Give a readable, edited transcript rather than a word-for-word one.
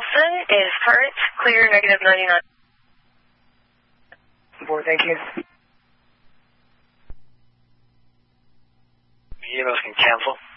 Wilson is current, clear, negative 99. Board, thank you. Emails can cancel.